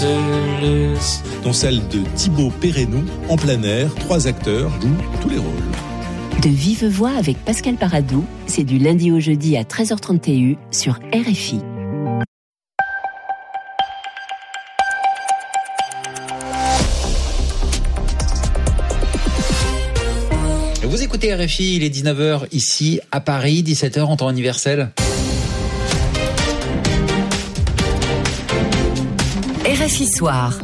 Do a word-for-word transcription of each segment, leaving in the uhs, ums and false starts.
Angeles. Dont celle de Thibaut Perrenoud, en plein air. Trois acteurs jouent tous les rôles. De vive voix avec Pascal Paradou, c'est du lundi au jeudi à treize heures trente sur R F I. Vous écoutez R F I, il est dix-neuf heures ici à Paris, dix-sept heures en temps universel. R F I Soir.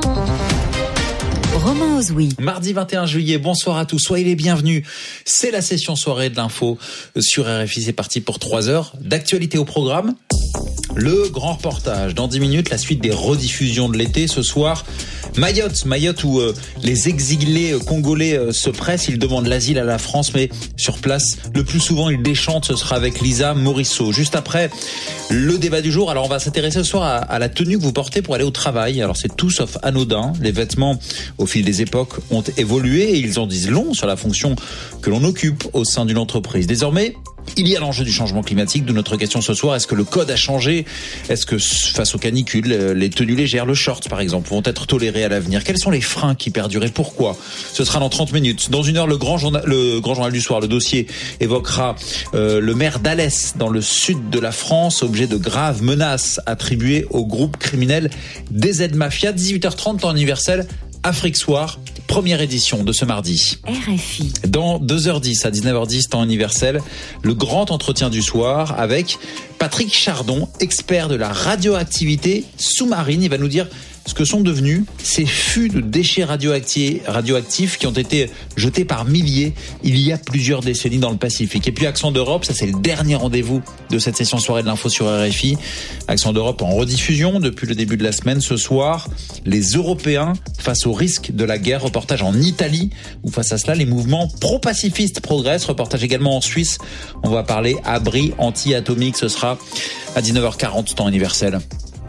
Romain Ozoui. Mardi vingt et un juillet, bonsoir à tous, soyez les bienvenus. C'est la session soirée de l'info sur R F I, c'est parti pour trois heures d'actualité au programme. Le grand reportage, dans dix minutes, la suite des rediffusions de l'été. Ce soir, Mayotte, Mayotte où euh, les exilés congolais euh, se pressent, ils demandent l'asile à la France, mais sur place, le plus souvent, ils déchantent. Ce sera avec Lisa Morisseau. Juste après, le débat du jour. Alors, on va s'intéresser ce soir à, à la tenue que vous portez pour aller au travail. Alors, c'est tout sauf anodin. Les vêtements, au fil des époques, ont évolué et ils en disent long sur la fonction que l'on occupe au sein d'une entreprise. Désormais, il y a l'enjeu du changement climatique, d'où notre question ce soir. Est-ce que le code a changé ? Est-ce que face aux canicules, les tenues légères, le short par exemple, vont être tolérées à l'avenir ? Quels sont les freins qui perdurent et pourquoi ? Ce sera dans trente minutes. Dans une heure, le grand journal, le grand journal du soir, le dossier évoquera euh, le maire d'Alès dans le sud de la France, objet de graves menaces attribuées au groupe criminel D Z Mafia. dix-huit heures trente, temps universel, Afrique Soir. Première édition de ce mardi. R F I. Dans deux heures dix à dix-neuf heures dix, temps universel, le grand entretien du soir avec Patrick Chardon, expert de la radioactivité sous-marine. Il va nous dire ce que sont devenus ces fûts de déchets radioactifs, radioactifs qui ont été jetés par milliers il y a plusieurs décennies dans le Pacifique. Et puis Accent d'Europe, ça c'est le dernier rendez-vous de cette session soirée de l'info sur R F I. Accent d'Europe en rediffusion depuis le début de la semaine. Ce soir, les Européens face au risque de la guerre. Reportage en Italie où face à cela, les mouvements pro-pacifistes progressent. Reportage également en Suisse. On va parler abri anti-atomique. Ce sera à dix-neuf heures quarante, temps universel.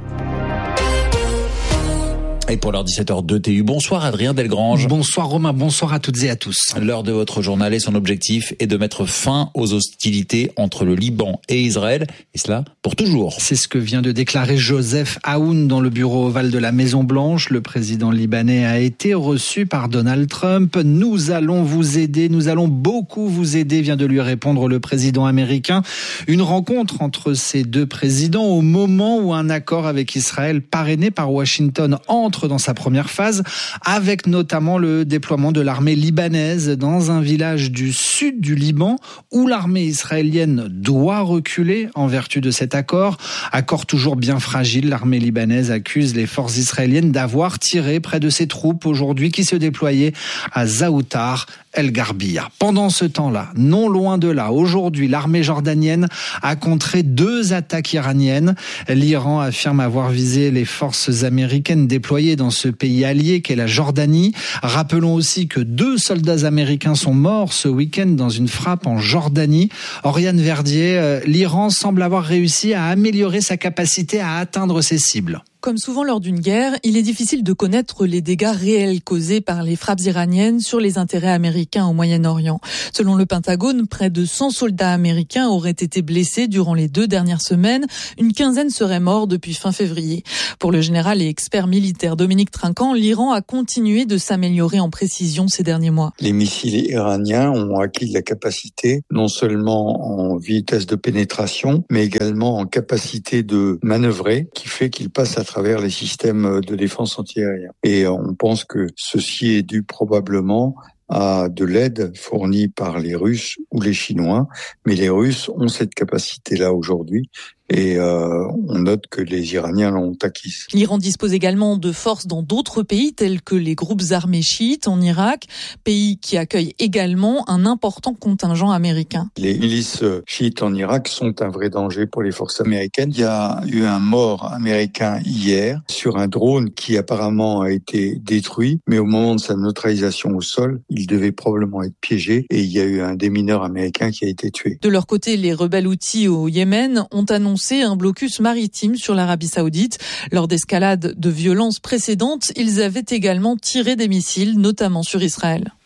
Et pour l'heure dix-sept heures deux T U, bonsoir Adrien Delgrange. Bonsoir Romain, bonsoir à toutes et à tous. L'heure de votre journal et son objectif est de mettre fin aux hostilités entre le Liban et Israël, et cela pour toujours. C'est ce que vient de déclarer Joseph Aoun dans le bureau ovale de la Maison-Blanche. Le président libanais a été reçu par Donald Trump. Nous allons vous aider, nous allons beaucoup vous aider, vient de lui répondre le président américain. Une rencontre entre ces deux présidents au moment où un accord avec Israël parrainé par Washington entre dans sa première phase, avec notamment le déploiement de l'armée libanaise dans un village du sud du Liban où l'armée israélienne doit reculer en vertu de cet accord. Accord toujours bien fragile, l'armée libanaise accuse les forces israéliennes d'avoir tiré près de ses troupes aujourd'hui qui se déployaient à Zaoutar El Garbia. Pendant ce temps-là, non loin de là, aujourd'hui, l'armée jordanienne a contré deux attaques iraniennes. L'Iran affirme avoir visé les forces américaines déployées dans ce pays allié qu'est la Jordanie. Rappelons aussi que deux soldats américains sont morts ce week-end dans une frappe en Jordanie. Oriane Verdier, l'Iran semble avoir réussi à améliorer sa capacité à atteindre ses cibles. Comme souvent lors d'une guerre, il est difficile de connaître les dégâts réels causés par les frappes iraniennes sur les intérêts américains au Moyen-Orient. Selon le Pentagone, près de cent soldats américains auraient été blessés durant les deux dernières semaines. Une quinzaine seraient morts depuis fin février. Pour le général et expert militaire Dominique Trinquant, l'Iran a continué de s'améliorer en précision ces derniers mois. Les missiles iraniens ont acquis de la capacité, non seulement en vitesse de pénétration, mais également en capacité de manœuvrer, qui fait qu'ils passent à travers les systèmes de défense antiaérien. Et on pense que ceci est dû probablement à de l'aide fournie par les Russes ou les Chinois, mais les Russes ont cette capacité-là aujourd'hui. Et euh, on note que les Iraniens l'ont acquise. L'Iran dispose également de forces dans d'autres pays, tels que les groupes armés chiites en Irak, pays qui accueille également un important contingent américain. Les milices chiites en Irak sont un vrai danger pour les forces américaines. Il y a eu un mort américain hier sur un drone qui apparemment a été détruit, mais au moment de sa neutralisation au sol, il devait probablement être piégé et il y a eu un démineur américain qui a été tué. De leur côté, les rebelles houthis au Yémen ont annoncé un blocus maritime sur l'Arabie Saoudite. Lors d'escalades de violences précédentes, ils avaient également tiré des missiles, notamment sur Israël.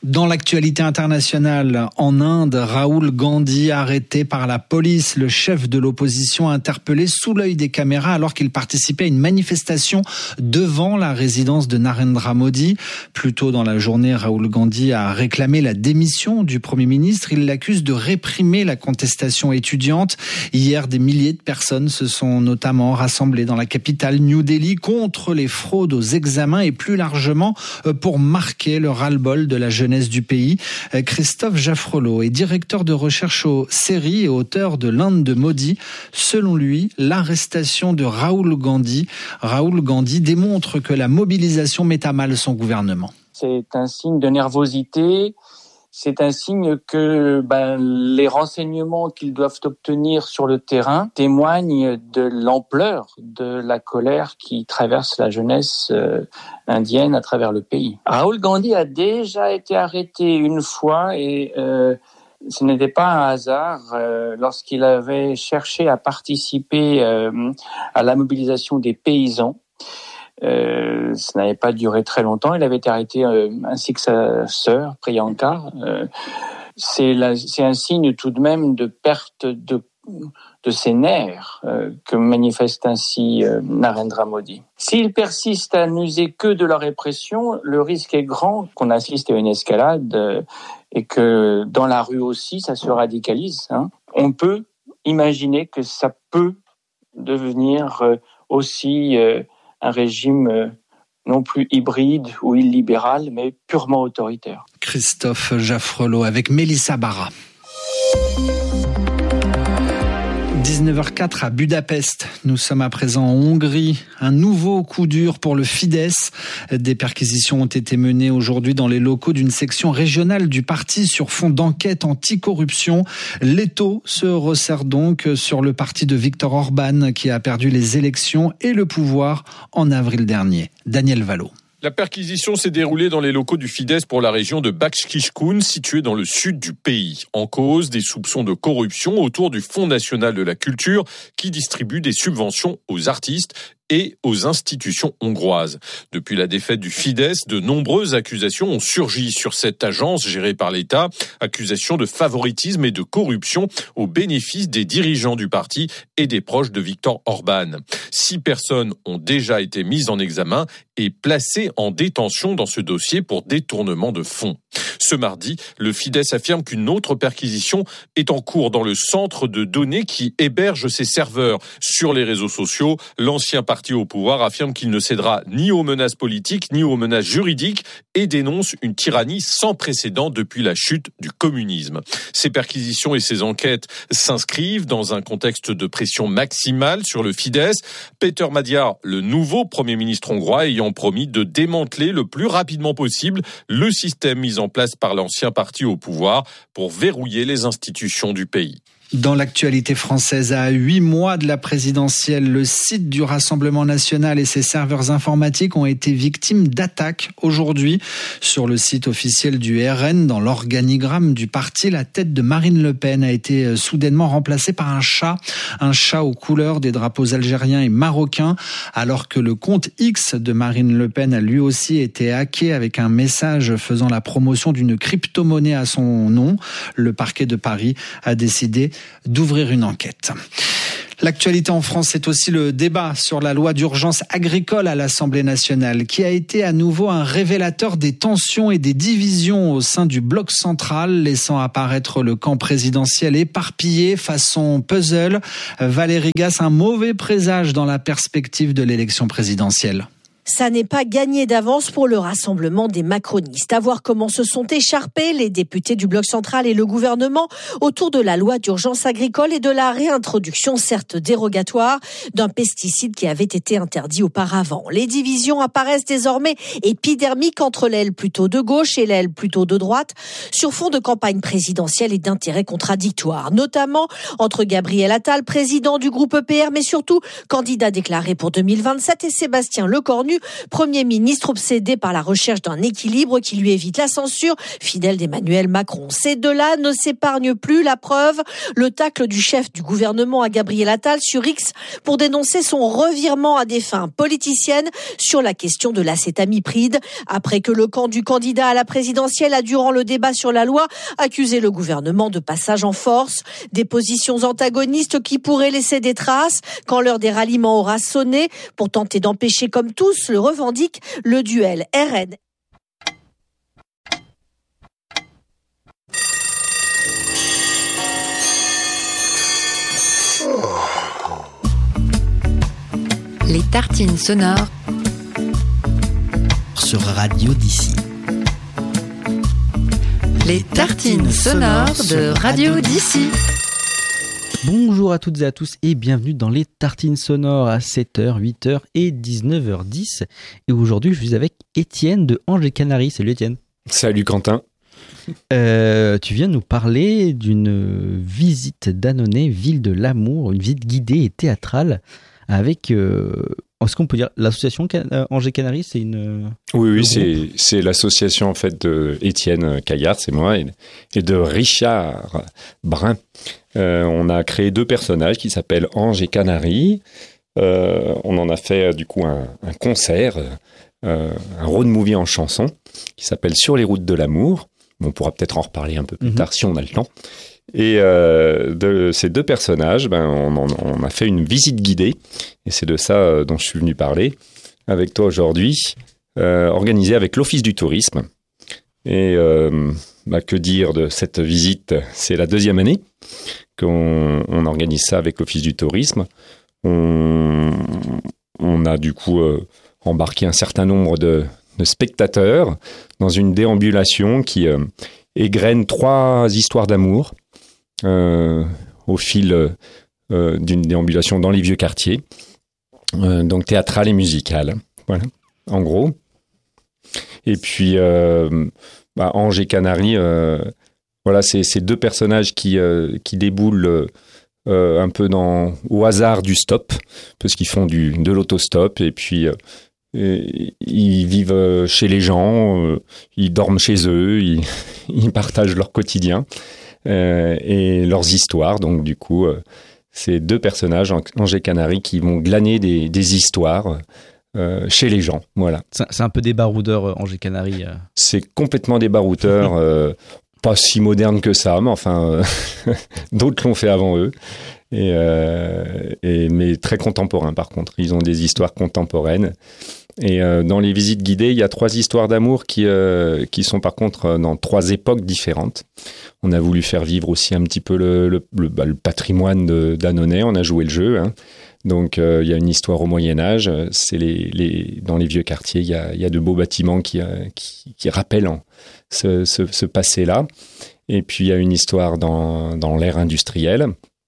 Dans l'actualité internationale, en Inde, Rahul Gandhi arrêté par la police. Le chef de l'opposition interpellé sous l'œil des caméras alors qu'il participait à une manifestation devant la résidence de Narendra Modi. Plus tôt dans la journée, Rahul Gandhi a réclamé la démission du Premier ministre. Il l'accuse de réprimer la contestation étudiante. Hier, des milliers de personnes se sont notamment rassemblées dans la capitale New Delhi contre les fraudes aux examens et plus largement pour marquer le ras-le-bol de la jeunesse du pays. Christophe Jaffrelot est directeur de recherche aux séries et auteur de l'Inde de Modi. Selon lui, l'arrestation de Rahul Gandhi, Rahul Gandhi démontre que la mobilisation met à mal son gouvernement. C'est un signe de nervosité. C'est un signe que ben, les renseignements qu'ils doivent obtenir sur le terrain témoignent de l'ampleur de la colère qui traverse la jeunesse euh, indienne à travers le pays. Rahul Gandhi a déjà été arrêté une fois et euh, ce n'était pas un hasard euh, lorsqu'il avait cherché à participer euh, à la mobilisation des paysans. Euh, ça n'avait pas duré très longtemps. Il avait été arrêté euh, ainsi que sa sœur Priyanka. Euh, c'est, la, c'est un signe tout de même de perte de, de ses nerfs euh, que manifeste ainsi euh, Narendra Modi. S'ils persistent à n'user que de la répression, le risque est grand qu'on assiste à une escalade euh, et que dans la rue aussi, ça se radicalise. Hein. On peut imaginer que ça peut devenir euh, aussi... Euh, un régime euh, non plus hybride ou illibéral, mais purement autoritaire. Christophe Jaffrelot avec Mélissa Barra. dix-neuf heures quatre à Budapest. Nous sommes à présent en Hongrie. Un nouveau coup dur pour le Fidesz. Des perquisitions ont été menées aujourd'hui dans les locaux d'une section régionale du parti sur fond d'enquête anticorruption. L'étau se resserre donc sur le parti de Viktor Orban qui a perdu les élections et le pouvoir en avril dernier. Daniel Vallot. La perquisition s'est déroulée dans les locaux du Fidesz pour la région de Bács-Kiskun, située dans le sud du pays. En cause, des soupçons de corruption autour du Fonds national de la culture qui distribue des subventions aux artistes et aux institutions hongroises. Depuis la défaite du Fidesz, de nombreuses accusations ont surgi sur cette agence gérée par l'État. Accusations de favoritisme et de corruption au bénéfice des dirigeants du parti et des proches de Viktor Orban. Six personnes ont déjà été mises en examen et placées en détention dans ce dossier pour détournement de fonds. Ce mardi, le Fidesz affirme qu'une autre perquisition est en cours dans le centre de données qui héberge ses serveurs sur les réseaux sociaux. L'ancien parti au pouvoir affirme qu'il ne cédera ni aux menaces politiques ni aux menaces juridiques et dénonce une tyrannie sans précédent depuis la chute du communisme. Ces perquisitions et ces enquêtes s'inscrivent dans un contexte de pression maximale sur le Fidesz. Péter Magyar, le nouveau Premier ministre hongrois, ayant promis de démanteler le plus rapidement possible le système mis en place par l'ancien parti au pouvoir pour verrouiller les institutions du pays. Dans l'actualité française, à huit mois de la présidentielle, le site du Rassemblement national et ses serveurs informatiques ont été victimes d'attaques aujourd'hui. Sur le site officiel du R N, dans l'organigramme du parti, la tête de Marine Le Pen a été soudainement remplacée par un chat. Un chat aux couleurs des drapeaux algériens et marocains, alors que le compte X de Marine Le Pen a lui aussi été hacké avec un message faisant la promotion d'une crypto-monnaie à son nom. Le parquet de Paris a décidé d'ouvrir une enquête. L'actualité en France, c'est aussi le débat sur la loi d'urgence agricole à l'Assemblée nationale, qui a été à nouveau un révélateur des tensions et des divisions au sein du bloc central, laissant apparaître le camp présidentiel éparpillé façon puzzle. Valérie Gasse, un mauvais présage dans la perspective de l'élection présidentielle. Ça n'est pas gagné d'avance pour le rassemblement des macronistes. À voir comment se sont écharpés les députés du bloc central et le gouvernement autour de la loi d'urgence agricole et de la réintroduction, certes dérogatoire, d'un pesticide qui avait été interdit auparavant. Les divisions apparaissent désormais épidermiques entre l'aile plutôt de gauche et l'aile plutôt de droite, sur fond de campagne présidentielle et d'intérêts contradictoires, notamment entre Gabriel Attal, président du groupe E P R, mais surtout candidat déclaré pour deux mille vingt-sept, et Sébastien Lecornu, devenu Premier ministre obsédé par la recherche d'un équilibre qui lui évite la censure, fidèle d'Emmanuel Macron. Ces deux-là ne s'épargnent plus, la preuve, le tacle du chef du gouvernement à Gabriel Attal sur X pour dénoncer son revirement à des fins politiciennes sur la question de l'acétamipride, après que le camp du candidat à la présidentielle a, durant le débat sur la loi, accusé le gouvernement de passage en force, des positions antagonistes qui pourraient laisser des traces quand l'heure des ralliements aura sonné, pour tenter d'empêcher, comme tous le revendiquent, le duel R N. Les tartines sonores sur Radio d'ici. Les tartines sonores de Radio d'ici. Bonjour à toutes et à tous et bienvenue dans les tartines sonores à sept heures, huit heures et dix-neuf heures dix. Et aujourd'hui, je suis avec Étienne de Angers Canaries. Salut Étienne. Salut Quentin. Euh, tu viens nous parler d'une visite d'Annonay, ville de l'amour, une visite guidée et théâtrale avec, euh, est-ce qu'on peut dire l'association Can- Angers Canaries, c'est une... Oui, oui, c'est, c'est l'association en fait de Étienne Caillard, c'est moi, et, et de Richard Brun. Euh, on a créé deux personnages qui s'appellent Ange et Canaries. Euh, on en a fait du coup un, un concert, euh, un road movie en chanson qui s'appelle Sur les routes de l'amour. On pourra peut-être en reparler un peu plus mmh. tard si on a le temps. Et euh, de ces deux personnages, ben, on, on, on a fait une visite guidée, et c'est de ça dont je suis venu parler avec toi aujourd'hui, euh, organisée avec l'Office du tourisme. Et euh, bah, que dire de cette visite ? C'est la deuxième année qu'on on organise ça avec l'Office du tourisme. On, on a du coup euh, embarqué un certain nombre de, de spectateurs dans une déambulation qui euh, égrène trois histoires d'amour euh, au fil euh, d'une déambulation dans les vieux quartiers, euh, donc théâtrale et musicale. Voilà, en gros. Et puis, euh, bah, Ange et Canaries, euh, voilà, c'est ces deux personnages qui, euh, qui déboulent euh, un peu dans, au hasard du stop, parce qu'ils font du, de l'autostop, et puis euh, et, ils vivent chez les gens, euh, ils dorment chez eux, ils, ils partagent leur quotidien euh, et leurs histoires. Donc du coup, euh, ces deux personnages, Ange et Canaries, qui vont glaner des, des histoires Euh, chez les gens, voilà. C'est, c'est un peu des baroudeurs, euh, Angers Canaries. Euh. C'est complètement des baroudeurs, euh, pas si modernes que ça, mais enfin, euh, d'autres l'ont fait avant eux, et, euh, et, mais très contemporains par contre. Ils ont des histoires contemporaines. Et euh, dans les visites guidées, il y a trois histoires d'amour qui, euh, qui sont par contre dans trois époques différentes. On a voulu faire vivre aussi un petit peu le, le, le, bah, le patrimoine de, d'Annonay, on a joué le jeu, hein. Donc, euh, il y a une histoire au Moyen-Âge. C'est les, les, dans les vieux quartiers, il y a, il y a de beaux bâtiments qui, euh, qui, qui rappellent hein, ce, ce, ce passé-là. Et puis, il y a une histoire dans, dans l'ère industrielle,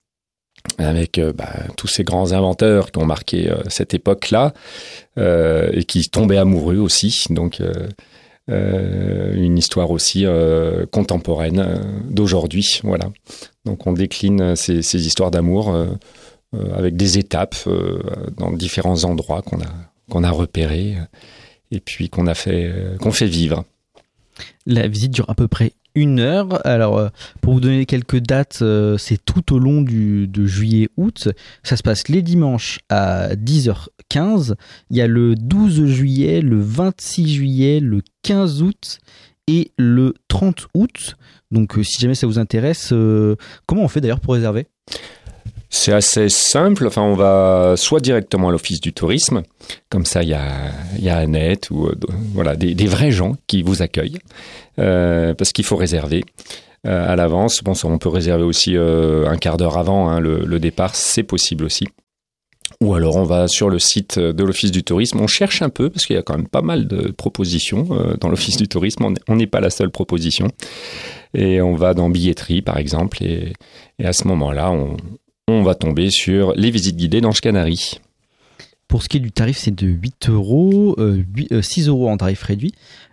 avec euh, bah, tous ces grands inventeurs qui ont marqué euh, cette époque-là, euh, et qui tombaient amoureux aussi. Donc, euh, euh, une histoire aussi euh, contemporaine euh, d'aujourd'hui. Voilà. Donc, on décline ces, ces histoires d'amour euh, avec des étapes euh, dans différents endroits qu'on a, qu'on a repérés et puis qu'on a fait, euh, qu'on fait vivre. La visite dure à peu près une heure. Alors, euh, pour vous donner quelques dates, euh, c'est tout au long du, de juillet-août. Ça se passe les dimanches à dix heures quinze. Il y a le douze juillet, le vingt-six juillet, le quinze août et le trente août. Donc, euh, si jamais ça vous intéresse, euh, comment on fait d'ailleurs pour réserver ? C'est assez simple. Enfin, on va soit directement à l'Office du tourisme, comme ça, il y a, il y a Annette ou euh, voilà des, des vrais gens qui vous accueillent, euh, parce qu'il faut réserver euh, à l'avance. Bon, ça, on peut réserver aussi euh, un quart d'heure avant hein, le, le départ, c'est possible aussi. Ou alors, on va sur le site de l'Office du tourisme. On cherche un peu parce qu'il y a quand même pas mal de propositions euh, dans l'Office du tourisme. On n'est pas la seule proposition. Et on va dans billetterie, par exemple, et, et à ce moment-là, on on va tomber sur les visites guidées d'Ange Canaries. Pour ce qui est du tarif, c'est de huit euros, euh, six euros en tarif réduit.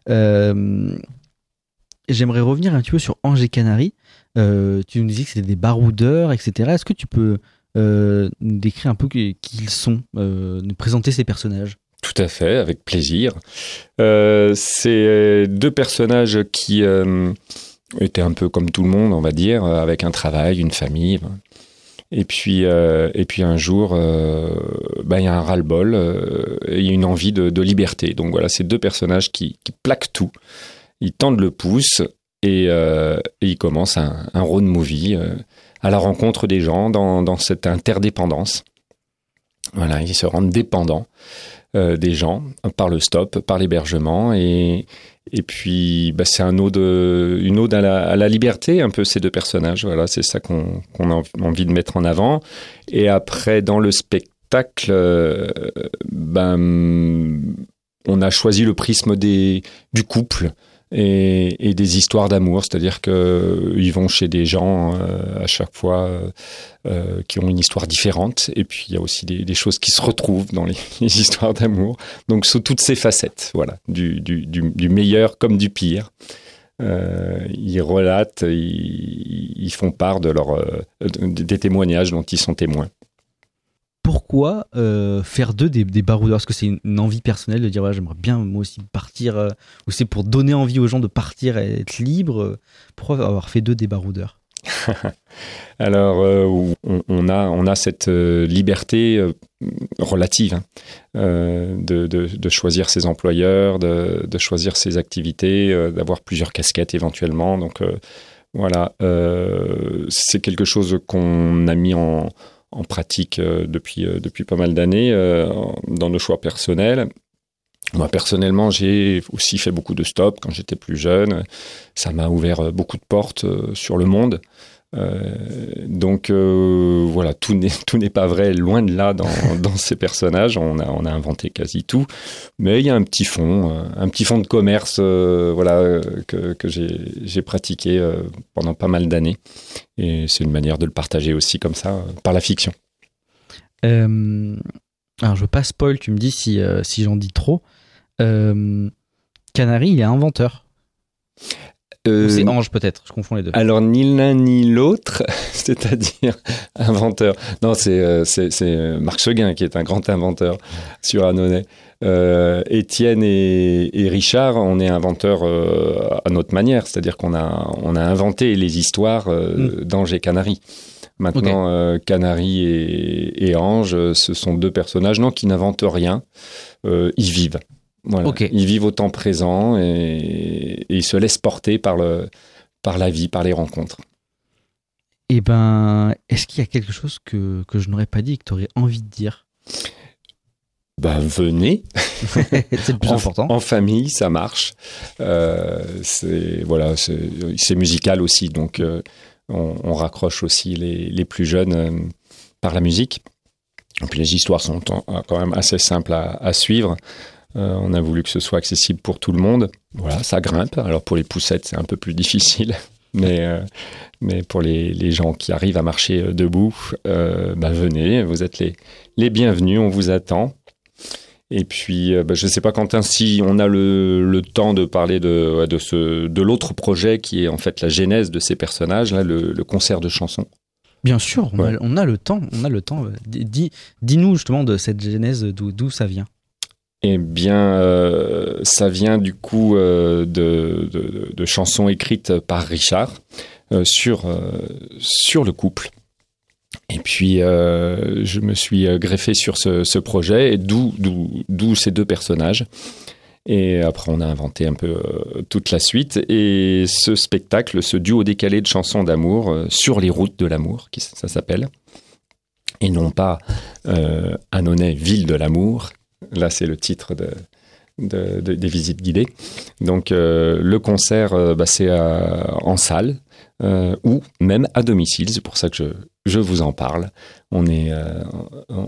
Euh, j'aimerais revenir un petit peu sur Ange et Canaries. Euh, tu nous disais que c'était des baroudeurs, et cetera. Est-ce que tu peux euh, nous décrire un peu qui ils sont, euh, nous présenter ces personnages ? Tout à fait, avec plaisir. Euh, c'est deux personnages qui euh, étaient un peu comme tout le monde, on va dire, avec un travail, une famille. Et puis, euh, et puis un jour, euh, bah, il y a un ras-le-bol, euh, il y a une envie de, de liberté. Donc voilà, c'est deux personnages qui, qui plaquent tout. Ils tendent le pouce et, euh, et ils commencent un, un road movie euh, à la rencontre des gens dans, dans cette interdépendance. Voilà, ils se rendent dépendants euh, des gens par le stop, par l'hébergement. Et, et puis, bah, c'est un ode, une ode à la, à la liberté, un peu, ces deux personnages. Voilà, c'est ça qu'on, qu'on a envie de mettre en avant. Et après, dans le spectacle, euh, ben, on a choisi le prisme des, du couple. Et, et des histoires d'amour, c'est-à-dire qu'ils vont chez des gens euh, à chaque fois euh, qui ont une histoire différente, et puis il y a aussi des, des choses qui se retrouvent dans les, les histoires d'amour, donc sous toutes ces facettes, voilà, du, du, du, du meilleur comme du pire. Euh, ils relatent, ils, ils font part de leur, euh, des témoignages dont ils sont témoins. Pourquoi euh, faire d'eux des, des baroudeurs ? Est-ce que c'est une, une envie personnelle de dire ouais, j'aimerais bien moi aussi partir, euh, ou c'est pour donner envie aux gens de partir et être libres ? Pourquoi avoir fait d'eux des baroudeurs ? Alors, euh, on, on, a, on a cette euh, liberté euh, relative hein, euh, de, de, de choisir ses employeurs, de, de choisir ses activités, euh, d'avoir plusieurs casquettes éventuellement. Donc euh, voilà, euh, c'est quelque chose qu'on a mis en en pratique euh, depuis, euh, depuis pas mal d'années euh, dans nos choix personnels. Moi, personnellement, j'ai aussi fait beaucoup de stops quand j'étais plus jeune. Ça m'a ouvert beaucoup de portes euh, sur le monde. Euh, donc, euh, voilà, tout n'est, tout n'est pas vrai, loin de là, dans, dans ces personnages. On a, on a inventé quasi tout. Mais il y a un petit fond, euh, un petit fond de commerce euh, voilà, euh, que, que j'ai, j'ai pratiqué euh, pendant pas mal d'années. Et c'est une manière de le partager aussi comme ça, euh, par la fiction. Euh, alors, je veux pas spoil, tu me dis si, euh, si j'en dis trop. Euh, Canary, il est inventeur. Euh, Ou c'est Ange peut-être, je confonds les deux. Alors ni l'un ni l'autre, c'est-à-dire inventeur. Non, c'est, euh, c'est, c'est Marc Seguin qui est un grand inventeur sur Annonay. Euh, Étienne et, et Richard, on est inventeurs euh, à notre manière, c'est-à-dire qu'on a, on a inventé les histoires euh, mm. d'Ange et Canary. Maintenant, okay. euh, Canary et, et Ange, ce sont deux personnages non, qui n'inventent rien, euh, ils vivent. Voilà. Okay. Ils vivent au temps présent et, et ils se laissent porter par, le, par la vie, par les rencontres. Eh ben, est-ce qu'il y a quelque chose que, que je n'aurais pas dit et que tu aurais envie de dire ? Ben, venez. C'est le plus en, important. En famille, ça marche. Euh, c'est, voilà, c'est, c'est musical aussi, donc euh, on, on raccroche aussi les, les plus jeunes euh, par la musique. Et puis les histoires sont quand même assez simples à, à suivre. Euh, on a voulu que ce soit accessible pour tout le monde. Voilà, ça grimpe. Alors pour les poussettes, c'est un peu plus difficile. Mais, euh, mais pour les, les gens qui arrivent à marcher debout, euh, bah venez, vous êtes les, les bienvenus, on vous attend. Et puis, euh, bah, je ne sais pas, Quentin, si on a le, le temps de parler de, de, ce, de l'autre projet qui est en fait la genèse de ces personnages, là, le, le concert de chansons. Bien sûr, on, ouais. a, on a le temps. On a le temps. Dis, dis-nous justement de cette genèse, d'où, d'où ça vient. Eh bien, euh, ça vient du coup euh, de, de, de chansons écrites par Richard euh, sur, euh, sur le couple. Et puis, euh, je me suis greffé sur ce, ce projet, et d'où, d'où, d'où ces deux personnages. Et après, on a inventé un peu euh, toute la suite. Et ce spectacle, ce duo décalé de chansons d'amour, euh, sur les routes de l'amour, qui, ça s'appelle. Et non pas euh, Annonay, ville de l'amour. Là, c'est le titre de, de, de, des visites guidées. Donc, euh, le concert, euh, bah, c'est euh, en salle euh, ou même à domicile. C'est pour ça que je, je vous en parle. On est, euh,